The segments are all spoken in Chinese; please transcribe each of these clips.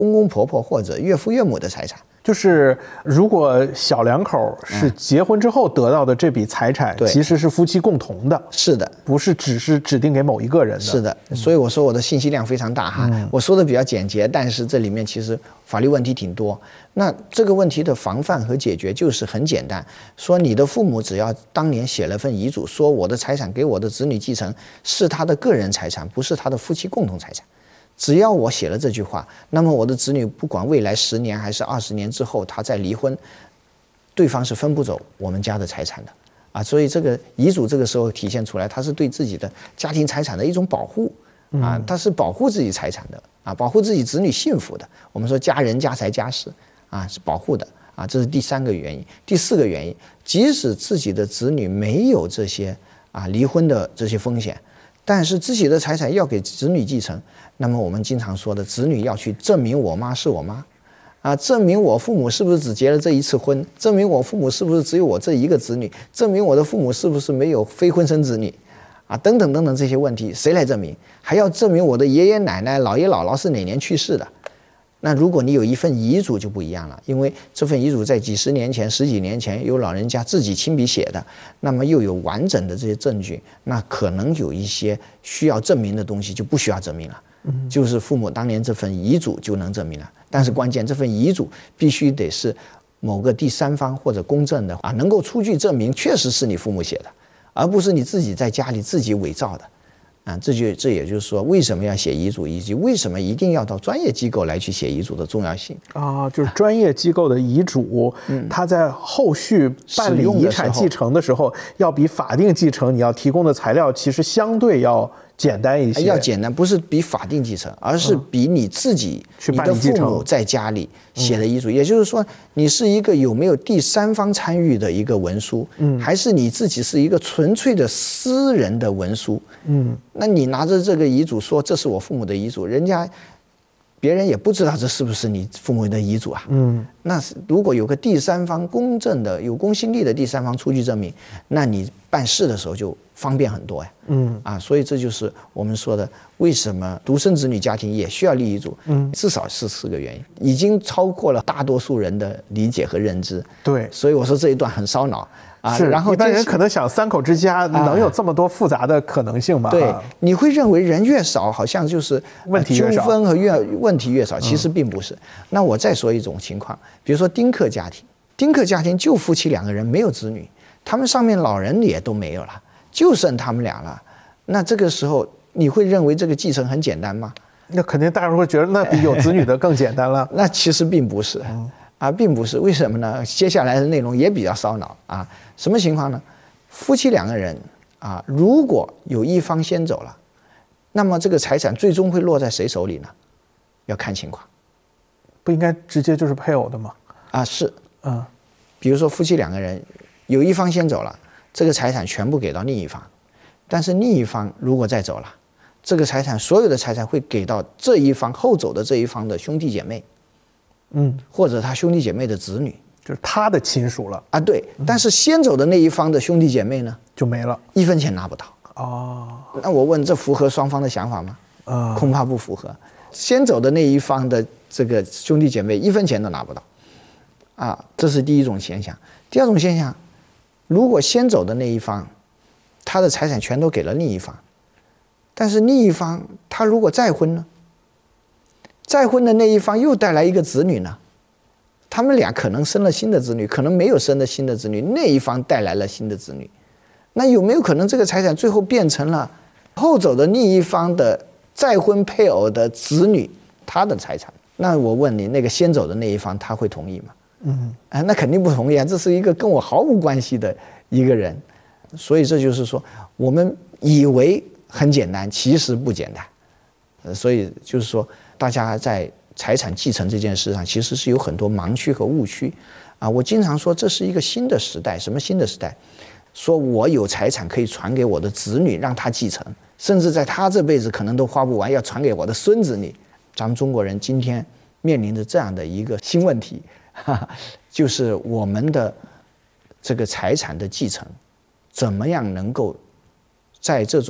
公公婆婆或者岳父岳母的财产。 就是如果小两口是结婚之后得到的这笔财产，其实是夫妻共同的。 是的， 不是只是指定给某一个人的。 是的，所以我说我的信息量非常大哈。我说的比较简洁，但是这里面其实法律问题挺多。那这个问题的防范和解决就是很简单，说你的父母只要当年写了份遗嘱，说我的财产给我的子女继承是他的个人财产，不是他的夫妻共同财产。只要我写了这句话，那么我的子女不管未来10年还是20年之后他再离婚，对方是分不走我们家的财产的啊。所以这个遗嘱这个时候体现出来，它是对自己的家庭财产的一种保护啊，它是保护自己财产的啊，保护自己子女幸福的。我们说家人家财家事啊，是保护的啊，这是第3个原因。第4个原因，即使自己的子女没有这些离婚的这些风险，但是自己的财产要给子女继承，那么我们经常说的，子女要去证明我妈是我妈啊，证明我父母是不是只结了这一次婚，证明我父母是不是只有我这一个子女，证明我的父母是不是没有非婚生子女啊，等等等等这些问题，谁来证明？还要证明我的爷爷奶奶、姥爷姥姥是哪年去世的。那如果你有一份遗嘱就不一样了，因为这份遗嘱在几十年前、10几年前由老人家自己亲笔写的，那么又有完整的这些证据，那可能有一些需要证明的东西就不需要证明了，就是父母当年这份遗嘱就能证明了。但是关键这份遗嘱必须得是某个第3方或者公证的能够出具证明确实是你父母写的，而不是你自己在家里自己伪造的。这也就是说，为什么要写遗嘱，以及为什么一定要到专业机构来去写遗嘱的重要性啊，就是专业机构的遗嘱，它在后续办理遗产继承的时候，要比法定继承你要提供的材料其实相对要简单一些。 要简单，不是比法定继承，而是比你自己、你的父母在家里写的遗嘱。也就是说，你是一个有没有第3方参与的一个文书，还是你自己是一个纯粹的私人的文书？那你拿着这个遗嘱说这是我父母的遗嘱，别人也不知道这是不是你父母的遗嘱啊。那如果有个第3方公正的、有公信力的第3方出具证明，那你办事的时候就方便很多呀。所以这就是我们说的，为什么独生子女家庭也需要立遗嘱？至少是4个原因，已经超过了大多数人的理解和认知。 对， 所以我说这一段很烧脑。 然后一般人可能想3口之家能有这么多复杂的可能性吗？ 对，你会认为人越少，好像就是问题越少， 纠纷和问题越少，其实并不是。那我再说一种情况，比如说丁克家庭，丁克家庭就夫妻2个人，没有子女，他们上面老人也都没有了，就剩他们俩了。那这个时候你会认为这个继承很简单吗？ 那肯定大家会觉得那比有子女的更简单了。 那其实并不是。并不是，为什么呢？接下来的内容也比较烧脑啊。什么情况呢？夫妻2个人如果有一方先走了，那么这个财产最终会落在谁手里呢？要看情况。 不应该直接就是配偶的吗？ 是。比如说夫妻2个人，有一方先走了，这个财产全部给到另一方，但是另一方如果再走了，这个财产所有的财产会给到这一方后走的这一方的兄弟姐妹。或者他兄弟姐妹的子女， 就是他的亲属了对，但是先走的那一方的兄弟姐妹呢， 就没了 ，1分钱拿不到。那我问，这符合双方的想法吗？恐怕不符合。先走的那一方的这个兄弟姐妹1分钱都拿不到，这是第一种现象。第二种现象，如果先走的那一方，他的财产全都给了另一方，但是另一方他如果再婚呢？再婚的那一方又带来一个子女呢，他们俩可能生了新的子女，可能没有生了新的子女，那一方带来了新的子女，那有没有可能这个财产最后变成了后走的另一方的再婚配偶的子女他的财产？那我问你，那个先走的那一方他会同意吗？那肯定不同意啊，这是一个跟我毫无关系的一个人。所以这就是说，我们以为很简单，其实不简单。所以就是说，大家在财产继承这件事上，其实是有很多盲区和误区我经常说，这是一个新的时代。什么新的时代？说我有财产可以传给我的子女，让他继承，甚至在他这辈子可能都花不完，要传给我的孙子女。咱们中国人今天面临着这样的一个新问题，就是我们的这个财产的继承，怎么样能够在这种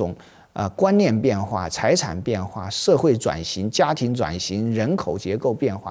观念变化、财产变化、社会转型、家庭转型、人口结构变化，